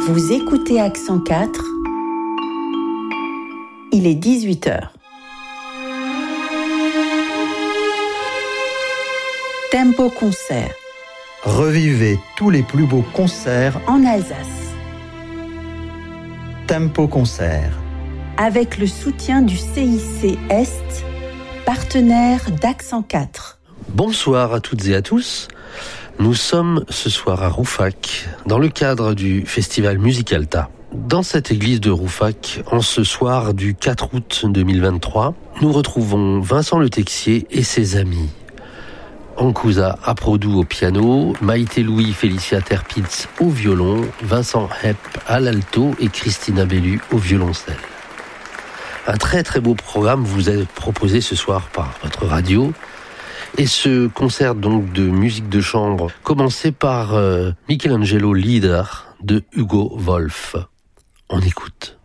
Vous écoutez Accent 4, il est 18h. Tempo Concert. Revivez tous les plus beaux concerts en Alsace. Tempo Concert. Avec le soutien du CIC Est, partenaire d'Accent 4. Bonsoir à toutes et à tous. Nous sommes ce soir à Rouffach, dans le cadre du festival Musicalta. Dans cette église de Rouffach, en ce soir du 4 août 2023, nous retrouvons Vincent Le Texier et ses amis. Ancousa Aprodou au piano, Maïté Louis Félicia Terpitz au violon, Vincent Hepp à l'alto et Christina Bellu au violoncelle. Un très très beau programme vous est proposé ce soir par votre radio. Et ce concert donc de musique de chambre commencé par Michelangelo Lieder de Hugo Wolf. On écoute.